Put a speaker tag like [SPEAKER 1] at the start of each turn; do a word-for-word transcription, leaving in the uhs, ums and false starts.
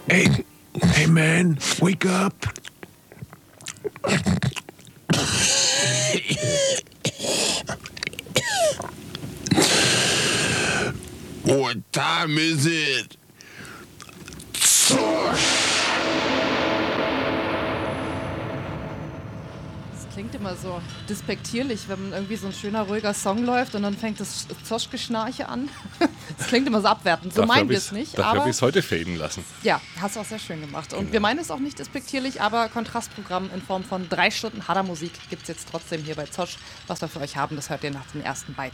[SPEAKER 1] Hey, hey man, wake up. What time is it?
[SPEAKER 2] Klingt immer so despektierlich, wenn man irgendwie so ein schöner, ruhiger Song läuft und dann fängt das Zoschgeschnarche an. Das klingt immer so abwertend. So meinen wir es nicht.
[SPEAKER 3] Dafür habe ich es heute faden lassen.
[SPEAKER 2] Ja, hast du auch sehr schön gemacht. Und
[SPEAKER 3] genau.
[SPEAKER 2] Wir meinen es auch nicht despektierlich, aber Kontrastprogramm in Form von drei Stunden harter Musik gibt es jetzt trotzdem hier bei Zosch. Was wir für euch haben, das hört ihr nach den ersten beiden.